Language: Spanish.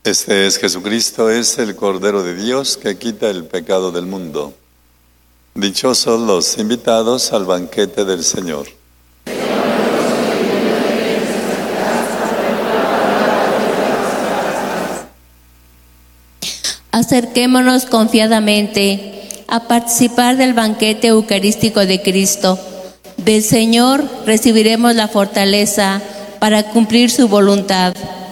Este es Jesucristo, es el Cordero de Dios que quita el pecado del mundo. Dichosos los invitados al banquete del Señor. Acerquémonos confiadamente a participar del banquete eucarístico de Cristo. Del Señor recibiremos la fortaleza para cumplir su voluntad.